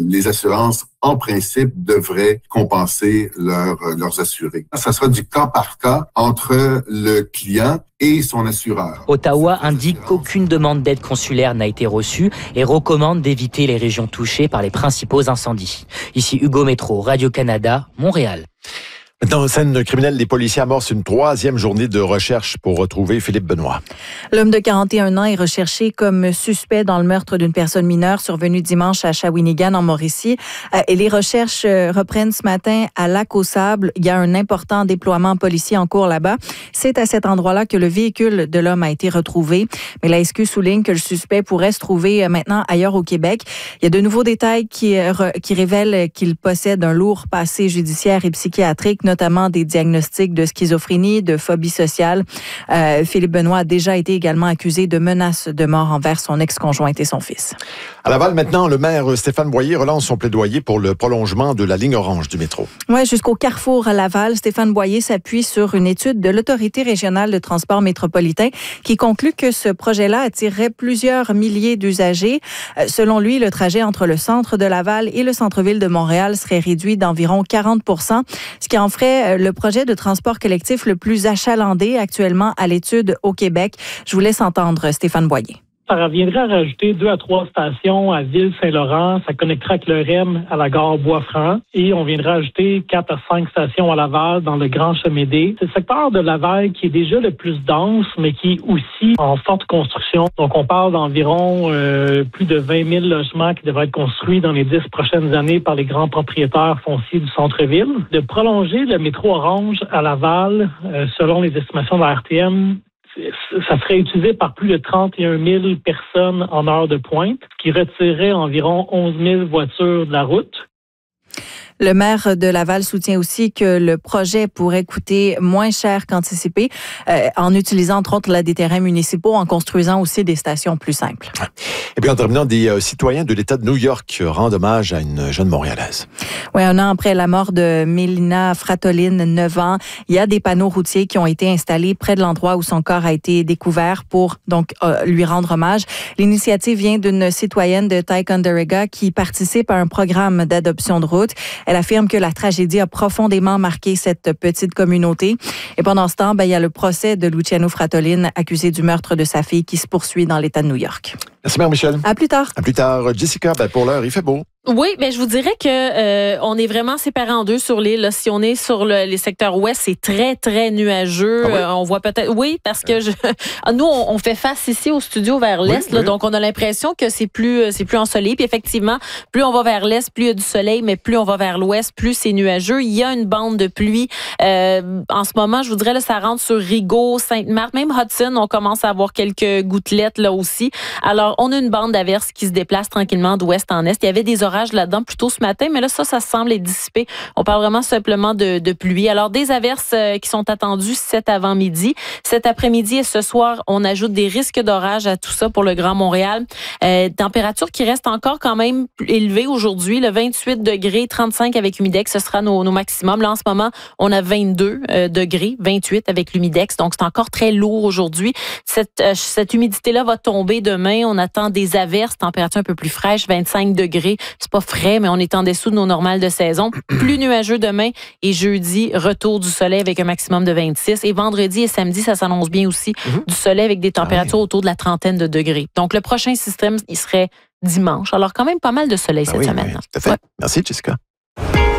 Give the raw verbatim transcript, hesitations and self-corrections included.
les assurances, en principe, devraient compenser leur, leurs assurés. Ça sera du cas par cas entre le client et son assureur. Ottawa indique qu'aucune demande d'aide consulaire n'a été reçue et recommande d'éviter les régions touchées par les principaux incendies. Ici Hugo Métro, Radio-Canada, Montréal. Dans scène criminelle, les policiers amorcent une troisième journée de recherche pour retrouver Philippe Benoît. L'homme de quarante et un ans est recherché comme suspect dans le meurtre d'une personne mineure survenu dimanche à Shawinigan, en Mauricie. Et les recherches reprennent ce matin à Lac-aux-Sables. Il y a un important déploiement policier en cours là-bas. C'est à cet endroit-là que le véhicule de l'homme a été retrouvé. Mais la S Q souligne que le suspect pourrait se trouver maintenant ailleurs au Québec. Il y a de nouveaux détails qui, qui révèlent qu'il possède un lourd passé judiciaire et psychiatrique, notamment des diagnostics de schizophrénie, de phobie sociale. Euh, Philippe Benoît a déjà été également accusé de menaces de mort envers son ex-conjointe et son fils. À Laval, maintenant, le maire Stéphane Boyer relance son plaidoyer pour le prolongement de la ligne orange du métro. Oui, jusqu'au carrefour à Laval, Stéphane Boyer s'appuie sur une étude de l'Autorité régionale de transport métropolitain qui conclut que ce projet-là attirerait plusieurs milliers d'usagers. Euh, selon lui, le trajet entre le centre de Laval et le centre-ville de Montréal serait réduit d'environ quarante pour cent, ce qui en ferait le projet de transport collectif le plus achalandé actuellement à l'étude au Québec. Je vous laisse entendre Stéphane Boyer. Ça reviendrait à rajouter deux à trois stations à Ville-Saint-Laurent. Ça connectera avec le R E M à la gare Bois-Franc. Et on viendrait ajouter quatre à cinq stations à Laval dans le Grand Chemédé. C'est le secteur de Laval qui est déjà le plus dense, mais qui est aussi en forte construction. Donc, on parle d'environ euh, plus de vingt mille logements qui devraient être construits dans les dix prochaines années par les grands propriétaires fonciers du centre-ville. De prolonger le métro orange à Laval, euh, selon les estimations de la R T M, ça serait utilisé par plus de trente et un mille personnes en heure de pointe, ce qui retirerait environ onze mille voitures de la route. Le maire de Laval soutient aussi que le projet pourrait coûter moins cher qu'anticipé euh, en utilisant entre autres là, des terrains municipaux, en construisant aussi des stations plus simples. Et puis en terminant, des euh, citoyens de l'État de New York rendent hommage à une jeune Montréalaise. Oui, un an après la mort de Mélina Fratolin, neuf ans, il y a des panneaux routiers qui ont été installés près de l'endroit où son corps a été découvert pour donc euh, lui rendre hommage. L'initiative vient d'une citoyenne de Ticonderoga qui participe à un programme d'adoption de route. Elle affirme que la tragédie a profondément marqué cette petite communauté. Et pendant ce temps, ben, il y a le procès de Luciano Fratolin, accusé du meurtre de sa fille, qui se poursuit dans l'État de New York. Merci, Mère Michel. À plus tard. À plus tard. Jessica, ben, pour l'heure, il fait beau. Oui, ben je vous dirais que euh, on est vraiment séparés en deux sur l'île. Là. Si on est sur le, les secteurs ouest, c'est très très nuageux. Ah oui? euh, on voit peut-être, oui, parce que je, nous on, on fait face ici au studio vers l'est, oui, là, oui. Donc on a l'impression que c'est plus c'est plus ensoleillé. Puis effectivement, plus on va vers l'est, plus il y a du soleil, mais plus on va vers l'ouest, plus c'est nuageux. Il y a une bande de pluie. Euh, en ce moment, je vous dirais là, ça rentre sur Rigaud, Sainte-Marthe, même Hudson, on commence à avoir quelques gouttelettes là aussi. Alors on a une bande d'averses qui se déplace tranquillement d'ouest en est. Il y avait des orages là-dedans plus tôt ce matin, mais là, ça, ça semble être dissipé. On parle vraiment simplement de, de pluie. Alors, des averses euh, qui sont attendues cet avant-midi. Cet après-midi et ce soir, on ajoute des risques d'orage à tout ça pour le Grand Montréal. Euh, température qui reste encore quand même élevée aujourd'hui. Le vingt-huit degrés, trente-cinq avec humidex, ce sera nos, nos maximums. Là, en ce moment, on a vingt-deux euh, degrés, vingt-huit avec l'humidex. Donc, c'est encore très lourd aujourd'hui. Cette, euh, cette humidité-là va tomber demain. On attend des averses, température un peu plus fraîche, vingt-cinq degrés. C'est pas frais, mais on est en dessous de nos normales de saison. Plus nuageux demain et jeudi, retour du soleil avec un maximum de vingt-six. Et vendredi et samedi, ça s'annonce bien aussi. Mm-hmm. Du soleil avec des températures ah oui. autour de la trentaine de degrés. Donc, le prochain système, il serait dimanche. Alors, quand même pas mal de soleil ah cette oui, semaine. Oui, tout à fait. Ouais. Merci, Jessica.